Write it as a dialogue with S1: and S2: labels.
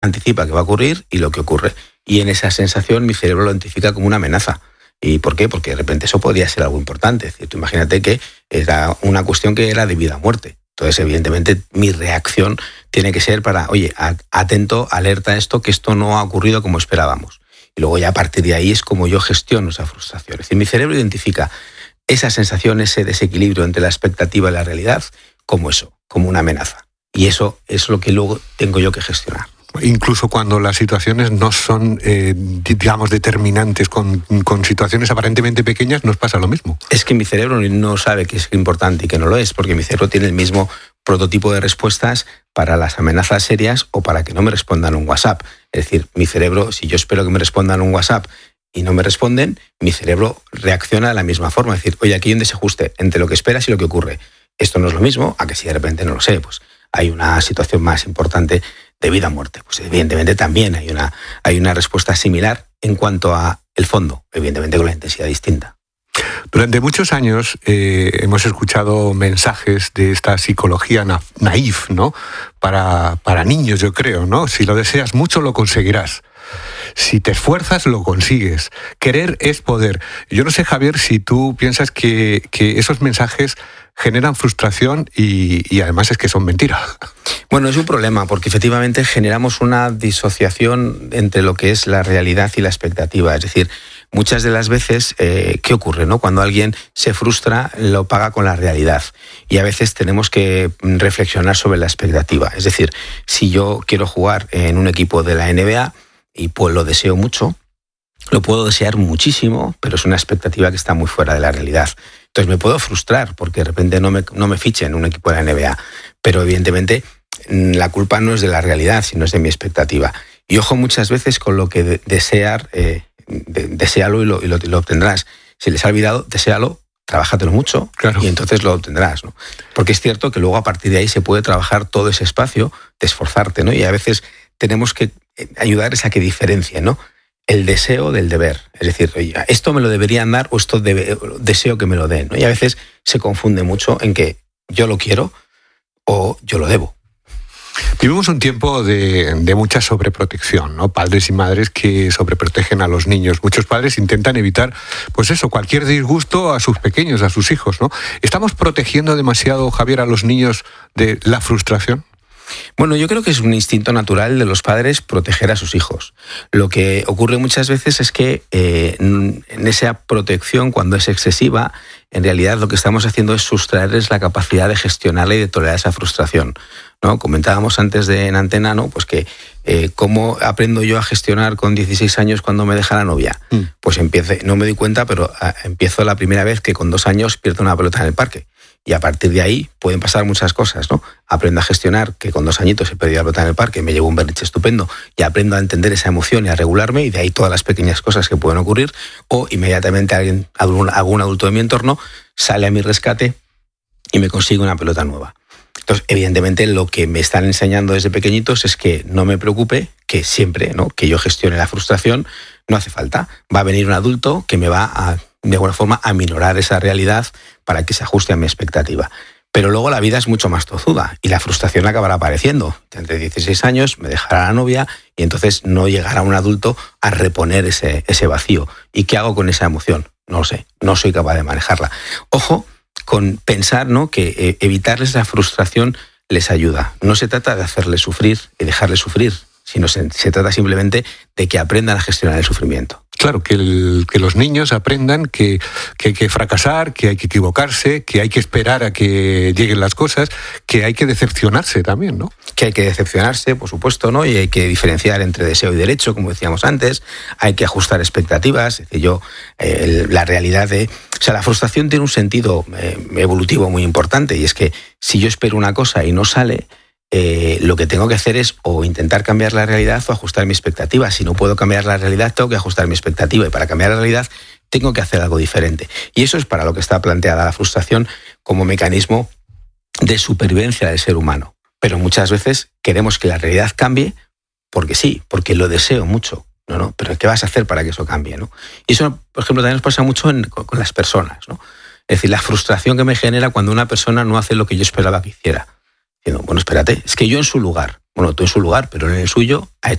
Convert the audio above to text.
S1: anticipa que va a ocurrir y lo que ocurre. Y en esa sensación mi cerebro lo identifica como una amenaza. ¿Y por qué? Porque de repente eso podría ser algo importante. Es decir, tú imagínate que era una cuestión que era de vida o muerte. Entonces, evidentemente, mi reacción tiene que ser para, oye, atento, alerta a esto, que esto no ha ocurrido como esperábamos. Y luego ya a partir de ahí es como yo gestiono esa frustración. Es decir, mi cerebro identifica esa sensación, ese desequilibrio entre la expectativa y la realidad como eso, como una amenaza. Y eso es lo que luego tengo yo que gestionar.
S2: Incluso cuando las situaciones no son, digamos, determinantes, con situaciones aparentemente pequeñas, nos pasa lo mismo.
S1: Es que mi cerebro no sabe que es importante y que no lo es, porque mi cerebro tiene el mismo prototipo de respuestas para las amenazas serias o para que no me respondan un WhatsApp. Es decir, mi cerebro, si yo espero que me respondan un WhatsApp y no me responden, mi cerebro reacciona de la misma forma. Es decir, oye, aquí hay un desajuste entre lo que esperas y lo que ocurre. Esto no es lo mismo a que si de repente no lo sé, pues hay una situación más importante de vida o muerte. Pues evidentemente también hay una respuesta similar en cuanto a el fondo, evidentemente con la intensidad distinta.
S2: Durante muchos años hemos escuchado mensajes de esta psicología naif, ¿no? Para niños, yo creo, ¿no? Si lo deseas mucho, lo conseguirás. Si te esfuerzas, lo consigues. Querer es poder. Yo no sé, Javier, si tú piensas que esos mensajes generan frustración y además es que son mentiras.
S1: Bueno, es un problema porque efectivamente generamos una disociación entre lo que es la realidad y la expectativa. Es decir, muchas de las veces, ¿qué ocurre, no? Cuando alguien se frustra, lo paga con la realidad. Y a veces tenemos que reflexionar sobre la expectativa. Es decir, si yo quiero jugar en un equipo de la NBA y pues lo deseo mucho, lo puedo desear muchísimo, pero es una expectativa que está muy fuera de la realidad. Entonces me puedo frustrar porque de repente no me fichen en un equipo de la NBA. Pero evidentemente la culpa no es de la realidad, sino es de mi expectativa. Y ojo muchas veces con lo que desear, deséalo y lo obtendrás. Si les ha olvidado, deséalo, trabájatelo mucho, claro, y entonces lo obtendrás, ¿no? Porque es cierto que luego a partir de ahí se puede trabajar todo ese espacio de esforzarte, ¿no? Y a veces tenemos que ayudarles a que diferencien, ¿no? El deseo del deber. Es decir, oye, esto me lo deberían dar o esto deseo que me lo den, ¿no? Y a veces se confunde mucho en que yo lo quiero o yo lo debo.
S2: Vivimos un tiempo de mucha sobreprotección, ¿no? Padres y madres que sobreprotegen a los niños. Muchos padres intentan evitar, pues eso, cualquier disgusto a sus pequeños, a sus hijos, ¿no? ¿Estamos protegiendo demasiado, Javier, a los niños de la frustración?
S1: Bueno, yo creo que es un instinto natural de los padres proteger a sus hijos. Lo que ocurre muchas veces es que en esa protección, cuando es excesiva, en realidad lo que estamos haciendo es sustraerles la capacidad de gestionarla y de tolerar esa frustración, ¿no? Comentábamos antes en antena, ¿no? Pues que ¿cómo aprendo yo a gestionar con 16 años cuando me deja la novia? Pues no me doy cuenta, pero empiezo la primera vez que con 2 años pierdo una pelota en el parque. Y a partir de ahí pueden pasar muchas cosas, ¿no? Aprendo a gestionar que con 2 añitos he perdido la pelota en el parque, me llevo un berrinche estupendo y aprendo a entender esa emoción y a regularme, y de ahí todas las pequeñas cosas que pueden ocurrir. O inmediatamente algún adulto de mi entorno sale a mi rescate y me consigue una pelota nueva. Entonces, evidentemente, lo que me están enseñando desde pequeñitos es que no me preocupe, que siempre, ¿no?, que yo gestione la frustración, no hace falta. Va a venir un adulto que me va a, de alguna forma, a minorar esa realidad para que se ajuste a mi expectativa. Pero luego la vida es mucho más tozuda y la frustración acabará apareciendo. Entre 16 años me dejará la novia y entonces no llegará un adulto a reponer ese vacío. ¿Y qué hago con esa emoción? No lo sé, no soy capaz de manejarla. Ojo con pensar, ¿no?, que evitarles la frustración les ayuda. No se trata de hacerles sufrir y dejarles sufrir, sino se trata simplemente de que aprendan a gestionar el sufrimiento.
S2: Claro, que los niños aprendan que hay que fracasar, que hay que equivocarse, que hay que esperar a que lleguen las cosas, que hay que decepcionarse también, ¿no?
S1: Que hay que decepcionarse, por supuesto, ¿no? Y hay que diferenciar entre deseo y derecho, como decíamos antes. Hay que ajustar expectativas. Es decir, la realidad o sea, la frustración tiene un sentido evolutivo muy importante, y es que si yo espero una cosa y no sale, lo que tengo que hacer es o intentar cambiar la realidad o ajustar mi expectativa. Si no puedo cambiar la realidad, tengo que ajustar mi expectativa, y para cambiar la realidad tengo que hacer algo diferente. Y eso es para lo que está planteada la frustración como mecanismo de supervivencia del ser humano. Pero muchas veces queremos que la realidad cambie porque sí, porque lo deseo mucho. No, pero ¿qué vas a hacer para que eso cambie, ¿no? Y eso, por ejemplo, también nos pasa mucho con las personas, ¿no? Es decir, la frustración que me genera cuando una persona no hace lo que yo esperaba que hiciera. Diciendo, bueno, espérate, es que yo en su lugar, bueno, tú en su lugar, pero en el suyo ha hecho